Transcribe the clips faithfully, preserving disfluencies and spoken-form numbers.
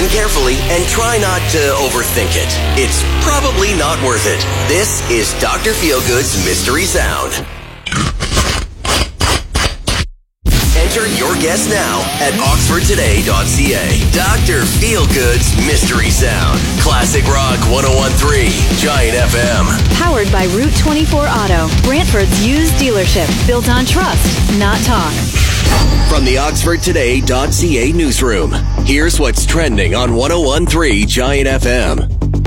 Listen carefully and try not to overthink it. It's probably not worth it. This is Doctor Feelgood's Mystery Sound. Enter your guess now at oxford today dot c a. Doctor Feelgood's Mystery Sound. Classic Rock one oh one point three, Giant F M. Powered by Route twenty-four Auto. Brantford's used dealership. Built on trust, not talk. From the oxford today dot c a newsroom, here's what's trending on one oh one point three Giant F M.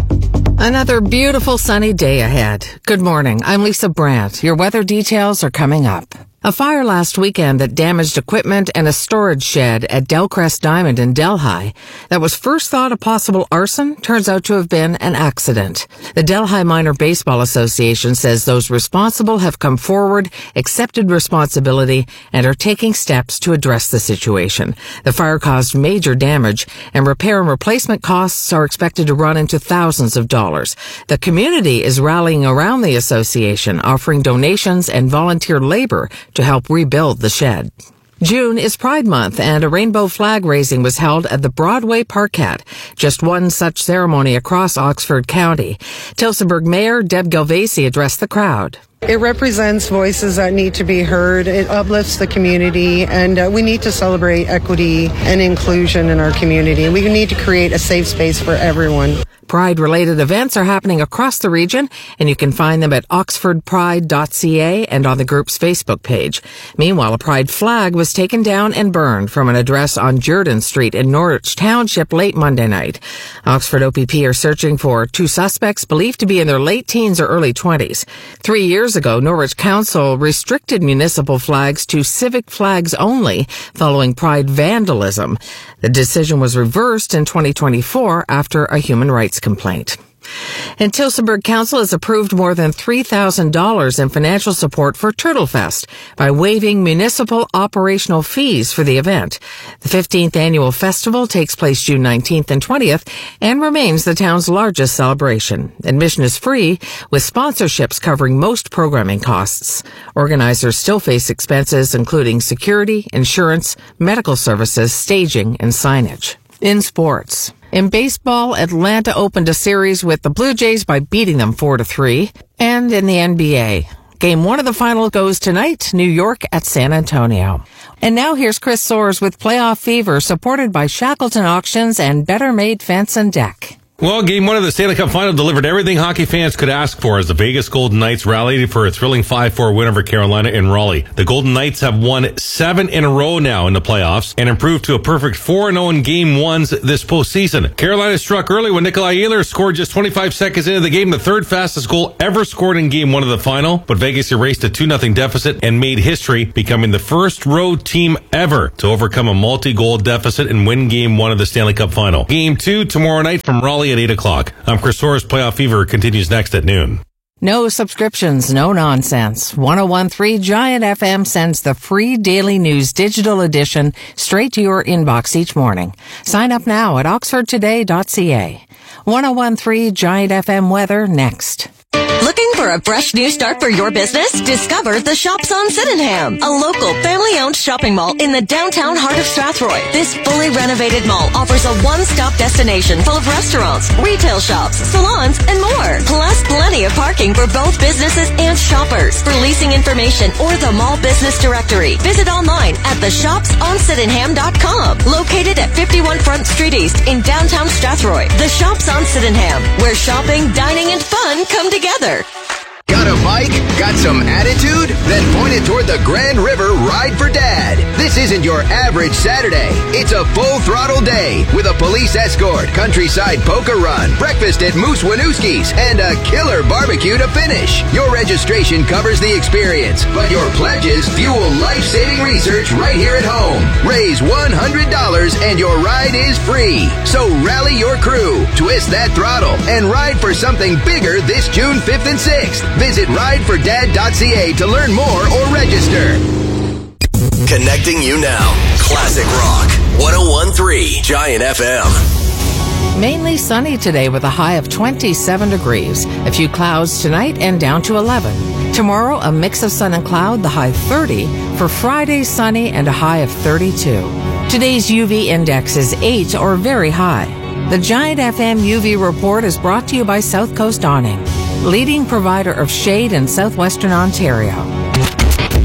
Another beautiful sunny day ahead. Good morning. I'm Lisa Brandt. Your weather details are coming up. A fire last weekend that damaged equipment and a storage shed at Delcrest Diamond in Delhi that was first thought a possible arson turns out to have been an accident. The Delhi Minor Baseball Association says those responsible have come forward, accepted responsibility, and are taking steps to address the situation. The fire caused major damage, and repair and replacement costs are expected to run into thousands of dollars. The community is rallying around the association, offering donations and volunteer labor to help rebuild the shed. June is Pride Month, and a rainbow flag raising was held at the Broadway Parkette, just one such ceremony across Oxford County. Tillsonburg Mayor Deb Galvesi addressed the crowd. It represents voices that need to be heard. It uplifts the community, and uh, we need to celebrate equity and inclusion in our community. We need to create a safe space for everyone. Pride-related events are happening across the region, and you can find them at oxford pride dot c a and on the group's Facebook page. Meanwhile, a Pride flag was taken down and burned from an address on Jordan Street in Norwich Township late Monday night. Oxford O P P are searching for two suspects believed to be in their late teens or early twenties. Three years ago, Norwich Council restricted municipal flags to civic flags only following Pride vandalism. The decision was reversed in twenty twenty-four after a human rights complaint. And Tillsonburg Council has approved more than three thousand dollars in financial support for Turtlefest by waiving municipal operational fees for the event. The fifteenth annual festival takes place June nineteenth and twentieth and remains the town's largest celebration. Admission is free, with sponsorships covering most programming costs. Organizers still face expenses including security, insurance, medical services, staging, and signage. In sports. In baseball, Atlanta opened a series with the Blue Jays by beating them four to three. And in the N B A, game one of the final goes tonight, New York at San Antonio. And now here's Chris Soares with Playoff Fever, supported by Shackleton Auctions and Better Made Fence and Deck. Well, game one of the Stanley Cup Final delivered everything hockey fans could ask for as the Vegas Golden Knights rallied for a thrilling five four win over Carolina in Raleigh. The Golden Knights have won seven in a row now in the playoffs and improved to a perfect four and oh in game ones this postseason. Carolina struck early when Nikolai Ehlers scored just twenty-five seconds into the game, the third fastest goal ever scored in game one of the final. But Vegas erased a two nothing deficit and made history, becoming the first road team ever to overcome a multi-goal deficit and win game one of the Stanley Cup Final. Game two tomorrow night from Raleigh at eight o'clock. I'm Chris Soares. Playoff Fever continues next at noon. No subscriptions, no nonsense. one oh one point three Giant F M sends the free Daily News digital edition straight to your inbox each morning. Sign up now at oxford today dot c a. one oh one point three Giant F M weather next. Looking for a fresh new start for your business? Discover the Shops on Sydenham, a local family-owned shopping mall in the downtown heart of Strathroy. This fully renovated mall offers a one-stop destination full of restaurants, retail shops, salons, and more. Plus, plenty of parking for both businesses and shoppers. For leasing information or the mall business directory, visit online at the shops on sydenham dot com. Located at fifty-one Front Street East in downtown Strathroy. The Shops on Sydenham, where shopping, dining, and fun come together. Got a bike? Got some attitude? Then point it toward the Grand River Ride for Dad. This isn't your average Saturday. It's a full throttle day with a police escort, countryside poker run, breakfast at Moose Winooski's, and a killer barbecue to finish. Your registration covers the experience, but your pledges fuel life-saving research right here at home. Raise one hundred dollars and your ride is free. So rally your crew, twist that throttle, and ride for something bigger this June fifth and sixth. Visit ride for dad dot c a to learn more or register. Connecting you now. Classic Rock. one oh one point three Giant F M. Mainly sunny today with a high of twenty-seven degrees. A few clouds tonight and down to eleven. Tomorrow, a mix of sun and cloud, the high thirty. For Friday, sunny and a high of thirty-two. Today's U V index is eight or very high. The Giant F M U V report is brought to you by South Coast Awning, leading provider of shade in southwestern Ontario.